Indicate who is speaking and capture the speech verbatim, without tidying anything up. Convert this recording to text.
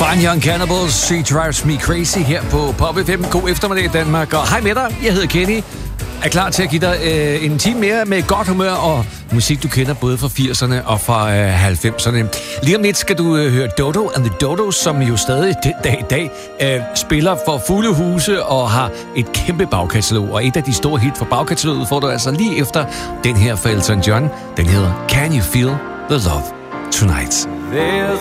Speaker 1: Fine Young Cannibals, She Drives Me Crazy her på Pop F M. God eftermiddag Danmark, og hej med dig, jeg hedder Kenny. Er klar til at give dig øh, en time mere med godt humør og musik, du kender både fra firserne og fra øh, halvfemserne. Lige om lidt skal du øh, høre Dodo and the Dodos, som jo stadig den dag i dag øh, spiller for fulde huse og har et kæmpe bagkatalog. Og et af de store hit fra bagkataloget får du altså lige efter den her fra Elton John. Den hedder Can You Feel the Love Tonight.